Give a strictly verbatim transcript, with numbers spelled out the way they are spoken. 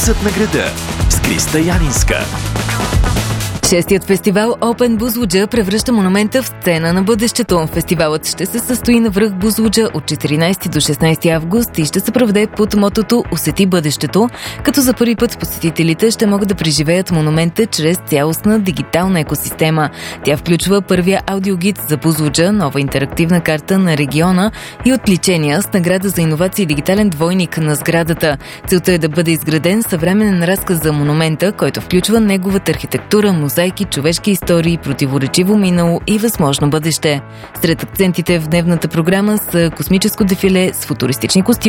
Вкусът на града с Криста Янинска. Шестият фестивал Open Бузлуджа превръща монумента в сцена на бъдещето. Фестивалът ще се състои на връх Бузлуджа от четиринайсети до шестнайсети август и ще се проведе под мотото "Усети бъдещето", като за първи път посетителите ще могат да преживеят монумента чрез цялостна дигитална екосистема. Тя включва първия аудиогид за Бузлуджа, нова интерактивна карта на региона и отличения с награда за иновации и дигитален двойник на сградата. Целта е да бъде изграден съвременен разказ за монумента, който включва неговата архитектура, мозайки, човешки истории, противоречиво минало и възможно бъдеще. Сред акцентите в дневната програма са космическо дефиле с футуристични костюми,